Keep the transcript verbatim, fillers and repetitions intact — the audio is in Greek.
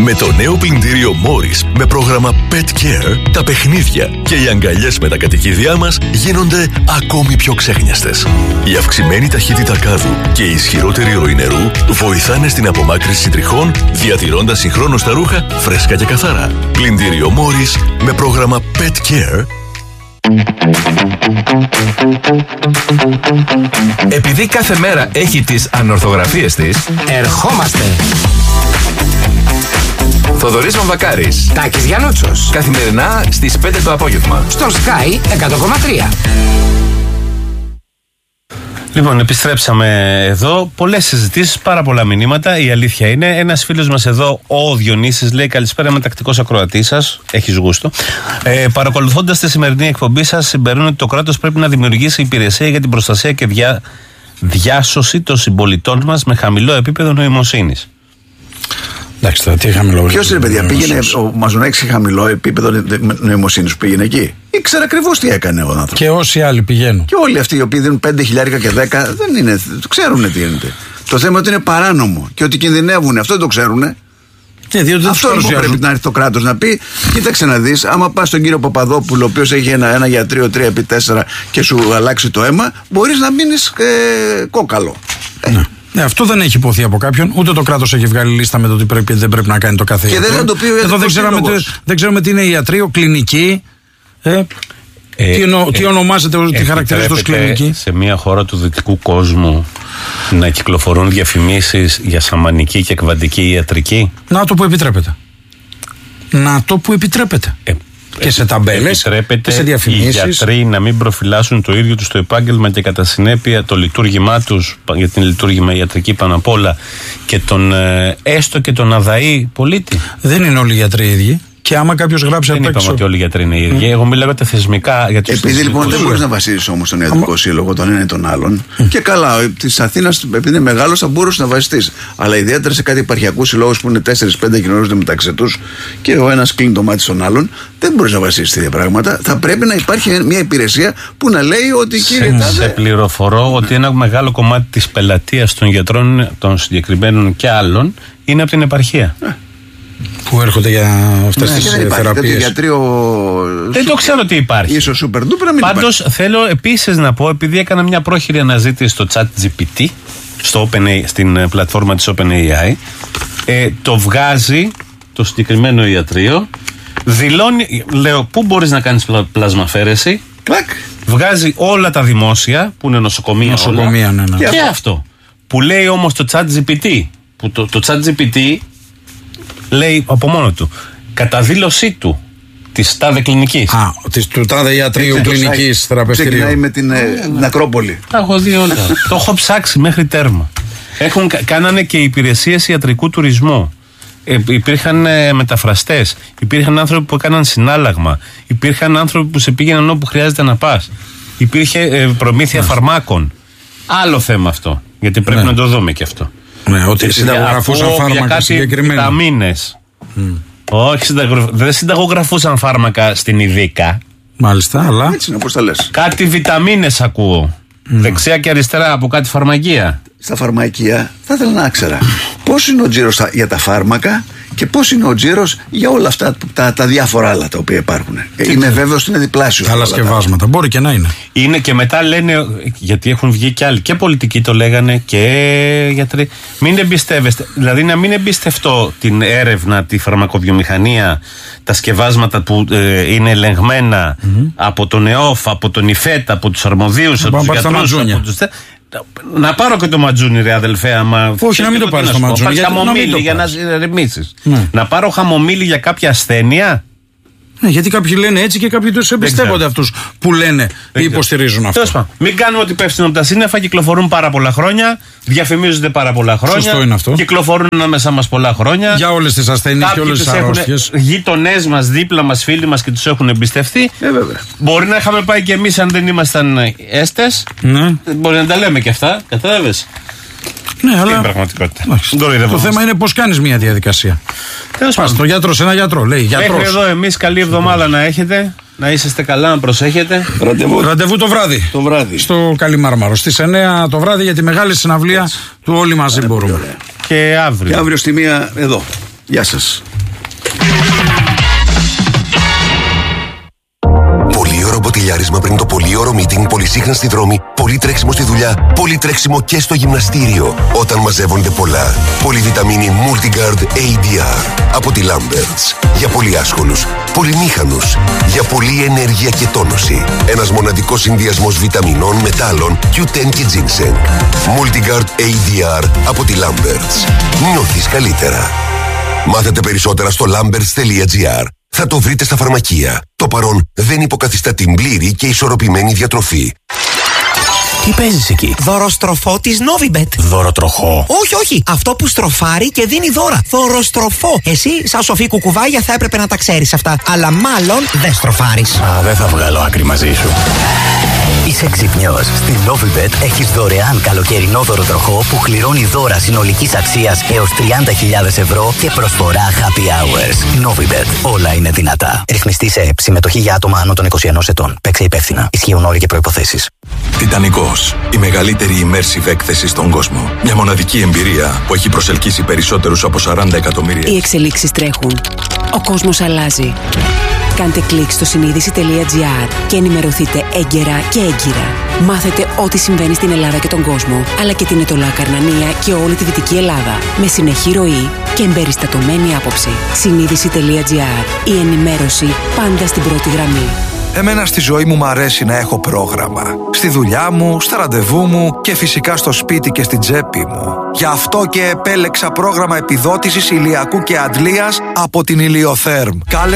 Με το νέο πλυντήριο Morris με πρόγραμμα Pet Care, τα παιχνίδια και οι αγκαλιές με τα κατοικίδια μας γίνονται ακόμη πιο ξέχνιαστες. Η αυξημένη ταχύτητα κάδου και η ισχυρότερη ροή νερού βοηθάνε στην απομάκρυνση τριχών, διατηρώντας συγχρόνως τα ρούχα φρέσκα και καθαρά. Πλυντήριο Morris με πρόγραμμα Pet Care. Επειδή κάθε μέρα έχει τις ανορθογραφίες της, ερχόμαστε. Θοδωρής Μαμβακάρης, Τάκης Γιαννούτσος. καθημερινά στις πέντε το απόγευμα. Στον Sky εκατό κόμμα τρία. Λοιπόν, επιστρέψαμε εδώ. Πολλές συζητήσεις, πάρα πολλά μηνύματα. Η αλήθεια είναι, ένας φίλος μας εδώ, ο Διονύσης, λέει: καλησπέρα, είμαι τακτικός ακροατής σας. Έχεις γούστο. Ε, Παρακολουθώντας τη σημερινή εκπομπή σας, συμπεραίνω ότι το κράτος πρέπει να δημιουργήσει υπηρεσία για την προστασία και διά, διάσωση των συμπολιτών μας με χαμηλό επίπεδο νοημοσύνης. Εντάξει, τώρα τι χαμηλό. Ποιος είναι, παιδιά, πήγαινε ο Μαζονάκης σε χαμηλό επίπεδο νοημοσύνης που πήγαινε εκεί. Ήξερε ακριβώς τι έκανε ο άνθρωπος. Και όσοι άλλοι πηγαίνουν. Και όλοι αυτοί οι οποίοι δίνουν πέντε χιλιάρικα και δέκα δεν είναι, ξέρουν τι γίνεται. Το θέμα είναι ότι είναι παράνομο και ότι κινδυνεύουν. Αυτό δεν το ξέρουν. Και διότι αυτό που πρέπει να έρθει το κράτος να πει: κοίταξε να δεις, άμα πας στον κύριο Παπαδόπουλο, ο οποίος έχει ένα, ένα γιατρείο τρία επί τέσσερα και σου αλλάξει το αίμα, μπορείς να μείνεις ε, κόκαλο. Ναι. Ναι, αυτό δεν έχει υποθεί από κάποιον. Ούτε το κράτος έχει βγάλει λίστα με το τι πρέπει και δεν πρέπει να κάνει το κάθε και γιατρό. δεν θα το πει ο Εδώ δεν ξέρουμε, δεν ξέρουμε τι είναι ιατρείο, κλινική. Ε, ε, τι, εννο, ε, τι ονομάζεται, ε, τι χαρακτηρίζεται ως κλινική. Σε μια χώρα του δυτικού κόσμου να κυκλοφορούν διαφημίσεις για σαμανική και κβαντική ιατρική. Να το που επιτρέπεται. Να το που επιτρέπεται. Ε, και σε ταμπέλες και σε διαφημίσεις. Οι γιατροί να μην προφυλάσσουν το ίδιο τους το επάγγελμα και κατά συνέπεια το λειτουργήμά τους για την λειτουργήμα ιατρική πάνω απ' όλα και τον ε, έστω και τον αδαή πολίτη. Δεν είναι όλοι οι γιατροί ίδιοι. Και άμα κάποιος γράψει δεν είπαμε ότι όλοι οι γιατροί είναι οι ίδιοι. Mm. Εγώ μιλάω για τα θεσμικά. Για τους επειδή λοιπόν δεν μπορείς να βασίσεις όμως τον ιατρικό άμα... σύλλογο τον ένα ή τον άλλον. Mm. Και καλά, της Αθήνας, επειδή είναι μεγάλος, θα μπορούσε να βασιστείς. Αλλά ιδιαίτερα σε κάτι επαρχιακούς συλλόγους που είναι τέσσερις πέντε και γνωρίζονται μεταξύ τους και ο ένας κλείνει το μάτι στον άλλον, δεν μπορείς να βασίσεις τέτοια πράγματα. Θα πρέπει να υπάρχει μια υπηρεσία που να λέει ότι κύριε Τάδε. Σε πληροφορώ ότι ένα μεγάλο κομμάτι της πελατείας των γιατρών, των συγκεκριμένων και άλλων, είναι από την επαρχία. Mm. Που έρχονται για αυτές ναι, τις θεραπείες. Γιατρίο... Δεν το ξέρω τι υπάρχει. Ίσως super duper να μην Πάντως υπάρχει. Θέλω επίσης να πω, επειδή έκανα μια πρόχειρη αναζήτηση στο ChatGPT, στο OpenAI, στην πλατφόρμα της OpenAI, ε, το βγάζει το συγκεκριμένο ιατρείο, δηλώνει, λέω, πού μπορείς να κάνεις πλασμαφαίρεση. Κλακ. Βγάζει όλα τα δημόσια, που είναι νοσοκομεία, νοσοκομεία όλα, ναι, ναι. Και, και αυτό. Που λέει όμως το ChatGPT, που το, το ChatGPT λέει από μόνο του, κατά δήλωσή του της τάδε κλινικής. Α, της, του τάδε ιατρίου κλινικής θεραπευτηρίου. Ξεκινάει με την, ε, την Ακρόπολη. Τα έχω δει όλα. Το έχω ψάξει μέχρι τέρμα. Έχουν, κάνανε και υπηρεσίες ιατρικού τουρισμού. Ε, υπήρχαν ε, μεταφραστές. Υπήρχαν άνθρωποι που έκαναν συνάλλαγμα. Υπήρχαν άνθρωποι που σε πήγαιναν όπου χρειάζεται να πας. Υπήρχε ε, προμήθεια ναι. φαρμάκων. Άλλο θέμα αυτό. Γιατί πρέπει ναι. να το δούμε και αυτό. Ναι, ότι συνταγογραφούσαν φάρμακα συγκεκριμένα. Βιταμίνες. Mm. Όχι, συνταγο... δεν συνταγογραφούσαν φάρμακα στην Ειδίκα. Μάλιστα, αλλά. Έτσι είναι, όπως τα λες. Κάτι βιταμίνες ακούω. Mm. Δεξιά και αριστερά από κάτι φαρμακεία. Στα φαρμακεία θα ήθελα να ξέρω πώς είναι ο τζίρος για τα φάρμακα και πώς είναι ο τζίρος για όλα αυτά τα, τα διάφορα άλλα τα οποία υπάρχουν. Τι Είμαι βέβαιος ότι είναι διπλάσιο. Άλλα σκευάσματα. Μπορεί και να είναι. Είναι και μετά λένε, γιατί έχουν βγει και άλλοι, και πολιτικοί το λέγανε και γιατροί. Μην εμπιστεύεστε. Δηλαδή να μην εμπιστευτώ την έρευνα, τη φαρμακοβιομηχανία, τα σκευάσματα που ε, είναι ελεγμένα mm-hmm. από τον ΕΟΦ, από τον ΙΦΕΤ, από τους αρμοδίους, από τους γιατρούς. Να πάρω και το ματζούνι, ρε αδελφέ, άμα. Όχι, να μην το πάρεις το ματζούνι. Για χαμομήλι για να ρεμίσεις. Ναι. Να πάρω χαμομήλι για κάποια ασθένεια. Ναι, γιατί κάποιοι λένε έτσι και κάποιοι τους εμπιστεύονται αυτούς που λένε ή υποστηρίζουν αυτό. Τέλος, μην κάνουμε ότι πέφτουν από τα σύννεφα, κυκλοφορούν πάρα πολλά χρόνια, διαφημίζονται πάρα πολλά χρόνια. Σωστό είναι αυτό. Κυκλοφορούν ανάμεσά μας πολλά χρόνια. Για όλες τις ασθένειες και όλες τις αρρώστιες. Γείτονές μας, δίπλα μας, φίλοι μας και τους έχουν εμπιστευτεί. Ε, βέβαια. Μπορεί να είχαμε πάει κι εμείς αν δεν ήμασταν έστες. Ναι. Μπορεί να τα λέμε κι αυτά, κατάλαβες. Ναι, αλλά. Το, το θέμα είναι πώς κάνεις μια διαδικασία. Πας στο γιατρό, σε ένα γιατρό, λέει γιατρός. Μέχρι εδώ εμείς καλή εβδομάδα να έχετε. Να είσαστε καλά, να προσέχετε. Ραντεβού, Ραντεβού το βράδυ. Το βράδυ. Στο Καλιμάρμαρο. Στις εννιά το βράδυ για τη μεγάλη συναυλία του Όλοι Μαζί Μπορούμε. Και αύριο. Και αύριο στη μία εδώ. Γεια σας. Πολύωρο μποτιλιάρισμα πριν το πολύωρο meeting, πολυσύχναστη δρόμη, πολύ τρέξιμο στη δουλειά, πολύ τρέξιμο και στο γυμναστήριο. Όταν μαζεύονται πολλά. Πολυβιταμίνη Multigard έι ντι αρ από τη Lamberts. Για πολύ άσχολους, πολυμήχανους, για πολλή ενέργεια και τόνωση. Ένας μοναδικός συνδυασμός βιταμινών, μετάλλων, κιου τεν και ginseng. Multigard έι ντι αρ από τη Lamberts. Νιώθεις καλύτερα. Μάθετε περισσότερα στο lamberts τελεία gr. Θα το βρείτε στα φαρμακεία. Το παρόν δεν υποκαθιστά την πλήρη και ισορροπημένη διατροφή. Τι παίζεις εκεί? Δωροστροφό της Novibet. Δωροτροχό? Όχι, όχι. Αυτό που στροφάρει και δίνει δώρα. Δωροστροφό. Εσύ, σαν σοφή κουκουβάγια, θα έπρεπε να τα ξέρεις αυτά. Αλλά μάλλον δεν στροφάρεις. Α, δεν θα βγάλω άκρη μαζί σου. Είσαι ξυπνιός. Στην Novibet έχεις δωρεάν καλοκαιρινό δωροτροχό που κληρώνει δώρα συνολικής αξίας έως τριάντα χιλιάδες ευρώ και προσφορά happy hours. Novibet. Όλα είναι δυνατά. Ρυθμιστή σε ΕΠ. Συμμετοχή για άτομα άνω των είκοσι ενός ετών. Παίξε υπεύθυνα. Ισχύουν όροι και προϋποθέσεις. Τιτανικός. Η μεγαλύτερη immersive έκθεση στον κόσμο. Μια μοναδική εμπειρία που έχει προσελκύσει περισσότερους από σαράντα εκατομμύρια. Οι εξελίξεις τρέχουν. Ο κόσμος αλλάζει. Κάντε κλικ στο συνείδηση τελεία gr και ενημερωθείτε έγκαιρα και έγκυρα. Μάθετε ό,τι συμβαίνει στην Ελλάδα και τον κόσμο, αλλά και την Ετωλά Καρνανία και όλη τη Δυτική Ελλάδα. Με συνεχή ροή και εμπεριστατωμένη άποψη. συνείδηση τελεία gr. Η ενημέρωση πάντα στην πρώτη γραμμή. Εμένα στη ζωή μου μ' αρέσει να έχω πρόγραμμα. Στη δουλειά μου, στα ραντεβού μου και φυσικά στο σπίτι και στην τσέπη μου. Γι' αυτό και επέλεξα πρόγραμμα επιδότησης ηλιακού και αντλίας από την Ηλιοθέρμ. Κάλεσε